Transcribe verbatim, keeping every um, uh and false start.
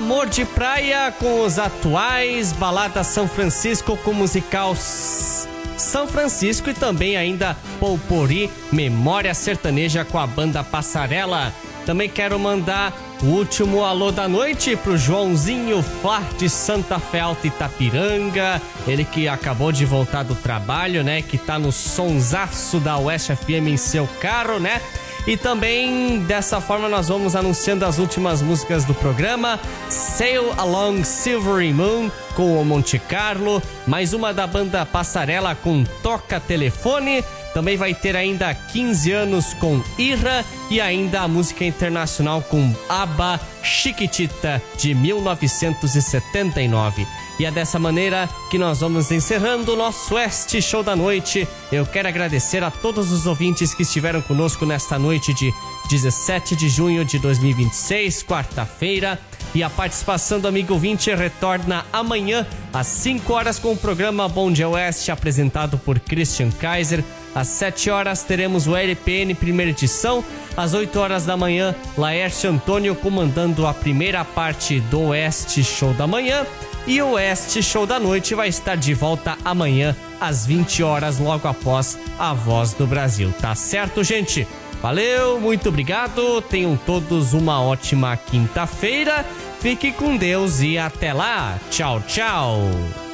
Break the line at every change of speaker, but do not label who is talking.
Amor de Praia com os atuais, Balada São Francisco com o musical São Francisco e também ainda Potpourri, Memória Sertaneja com a banda Passarela. Também quero mandar o último alô da noite pro Joãozinho Flá de Santa Fé Alta Itapiranga, ele que acabou de voltar do trabalho, né, que tá no sonsaço da Oeste F M em seu carro, né? E também, dessa forma, nós vamos anunciando as últimas músicas do programa. Sail Along Silvery Moon, com o Monte Carlo. Mais uma da banda Passarela, com Toca Telefone. Também vai ter ainda quinze anos com Ira. E ainda a música internacional com ABBA, Chiquitita, de mil novecentos e setenta e nove. E é dessa maneira que nós vamos encerrando o nosso Oeste Show da Noite. Eu quero agradecer a todos os ouvintes que estiveram conosco nesta noite de dezessete de junho de dois mil e vinte e seis, quarta-feira. E a participação do amigo ouvinte retorna amanhã às cinco horas com o programa Bom Dia Oeste, apresentado por Christian Kaiser. Às sete horas teremos o L P N primeira edição. Às oito horas da manhã, Laércio Antônio comandando a primeira parte do Oeste Show da Manhã. E o Oeste Show da Noite vai estar de volta amanhã às vinte horas, logo após a Voz do Brasil. Tá certo, gente? Valeu, muito obrigado. Tenham todos uma ótima quinta-feira. Fique com Deus e até lá. Tchau, tchau.